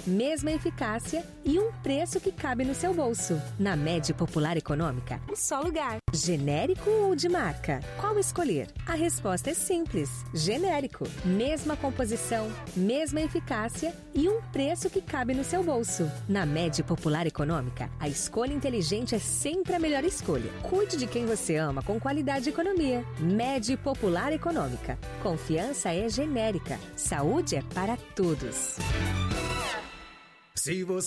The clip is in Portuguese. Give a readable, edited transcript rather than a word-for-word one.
mesma eficácia e um preço que cabe no seu bolso. Na Med Popular Econômica, um só lugar. Genérico ou de marca? Qual escolher? A resposta é simples. Genérico. Mesma composição, mesma eficácia e um preço que cabe no seu bolso. Na Med Popular Econômica, a escolha inteligente é sempre a melhor escolha. Cuide de quem você ama com qualidade e economia. Med Popular Econômica. Confiança é genérica. Saúde é para todos. Se você